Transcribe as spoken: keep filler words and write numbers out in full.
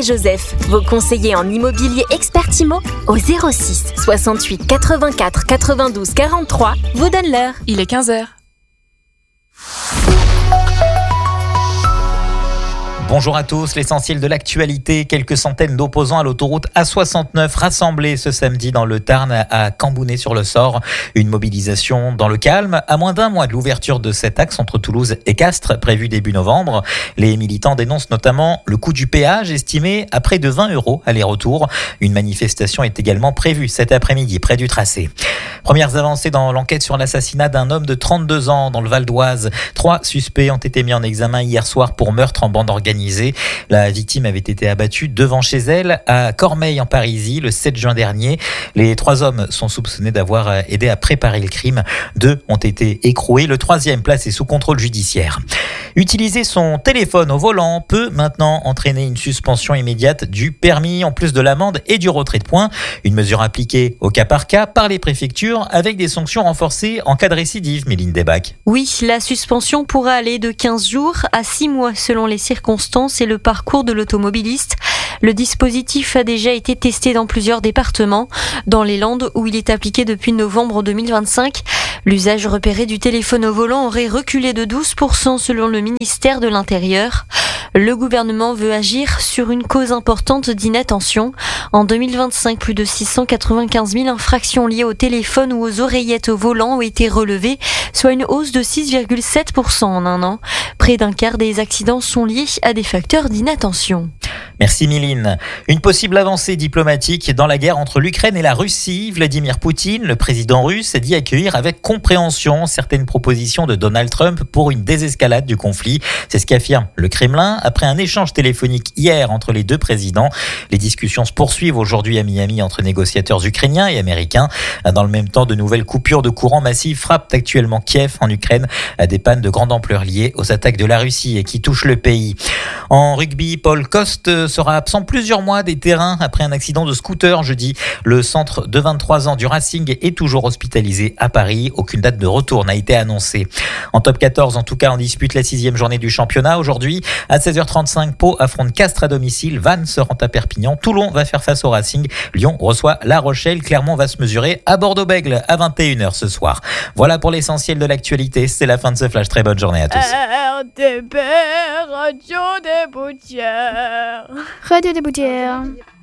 Joseph, vos conseillers en immobilier expert Imo, au zéro six soixante-huit quatre-vingt-quatre quatre-vingt-douze quarante-trois, vous donne l'heure. Il est quinze heures. Bonjour à tous, l'essentiel de l'actualité. Quelques centaines d'opposants à l'autoroute A soixante-neuf rassemblés ce samedi dans le Tarn à Cambounet-sur-le-Sort. Une mobilisation dans le calme, à moins d'un mois de l'ouverture de cet axe entre Toulouse et Castres, prévu début novembre. Les militants dénoncent notamment le coût du péage, estimé à près de vingt euros aller-retour. Une manifestation est également prévue cet après-midi près du tracé. Premières avancées dans l'enquête sur l'assassinat d'un homme de trente-deux ans dans le Val d'Oise. Trois suspects ont été mis en examen hier soir pour meurtre en bande organisée. La victime avait été abattue devant chez elle à Cormeilles en Parisie le sept juin dernier. Les trois hommes sont soupçonnés d'avoir aidé à préparer le crime. Deux ont été écroués. Le troisième placé sous contrôle judiciaire. Utiliser son téléphone au volant peut maintenant entraîner une suspension immédiate du permis en plus de l'amende et du retrait de points. Une mesure appliquée au cas par cas par les préfectures avec des sanctions renforcées en cas de récidive. Méline Debac. Oui, la suspension pourra aller de quinze jours à six mois selon les circonstances et le parcours de l'automobiliste. Le dispositif a déjà été testé dans plusieurs départements. Dans les Landes, où il est appliqué depuis novembre deux mille vingt-cinq, l'usage repéré du téléphone au volant aurait reculé de douze pour cent selon le ministère de l'Intérieur. Le gouvernement veut agir sur une cause importante d'inattention. En deux mille vingt-cinq, plus de six cent quatre-vingt-quinze mille infractions liées au téléphone ou aux oreillettes au volant ont été relevées, soit une hausse de six virgule sept pour cent en un an. Près d'un quart des accidents sont liés à des facteurs d'inattention. Merci Méline. Une possible avancée diplomatique dans la guerre entre l'Ukraine et la Russie. Vladimir Poutine, le président russe, a dit accueillir avec compréhension certaines propositions de Donald Trump pour une désescalade du conflit. C'est ce qu'affirme le Kremlin après un échange téléphonique hier entre les deux présidents. Les discussions se poursuivent aujourd'hui à Miami entre négociateurs ukrainiens et américains. Dans le même temps, de nouvelles coupures de courant massives frappent actuellement Kiev en Ukraine, à des pannes de grande ampleur liées aux attaques de la Russie et qui touchent le pays. En rugby, Paul Coste sera absent plusieurs mois des terrains après un accident de scooter jeudi. Le centre de vingt-trois ans du Racing est toujours hospitalisé à Paris. Aucune date de retour n'a été annoncée. En top quatorze, en tout cas, on dispute la sixième journée du championnat. Aujourd'hui, à seize heures trente-cinq, Pau affronte Castres à domicile. Vannes se rend à Perpignan. Toulon va faire face au Racing. Lyon reçoit La Rochelle. Clermont va se mesurer à Bordeaux-Bègles à vingt et une heures ce soir. Voilà pour l'essentiel de l'actualité. C'est la fin de ce flash. Très bonne journée à tous. R T B, Radio des Boutières. Radio des Boutières.